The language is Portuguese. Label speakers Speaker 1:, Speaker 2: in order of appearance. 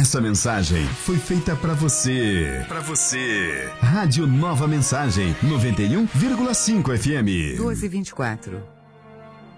Speaker 1: Essa mensagem foi feita pra você. Pra você. Rádio Nova Mensagem, 91,5 FM.
Speaker 2: 12h24.